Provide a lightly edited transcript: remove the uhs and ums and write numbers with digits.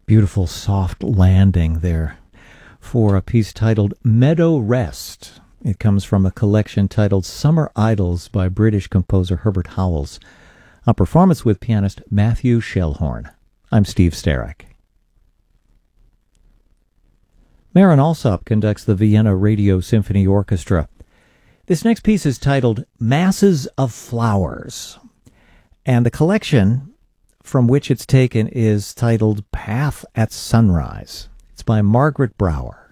Beautiful soft landing there for a piece titled Meadow Rest. It comes from a collection titled Summer Idyls by British composer Herbert Howells, a performance with pianist Matthew Shellhorn. I'm Steve Starek. Marin Alsop conducts the Vienna Radio Symphony Orchestra. This next piece is titled Masses of Flowers, and the collection from which it's taken is titled Path at Sunrise. It's by Margaret Brower.